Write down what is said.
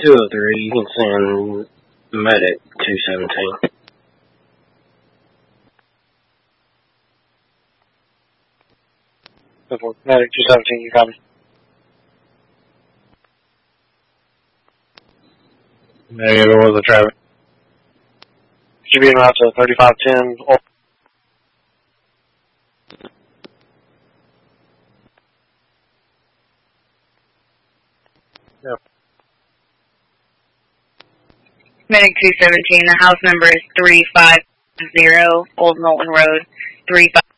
203, you can send medic 217. Medic 217, you got me. Negative, what was the traffic? Should be en route to 3510. Yep. Medic 217, the house number is 350 Old Knowlton Road, 35.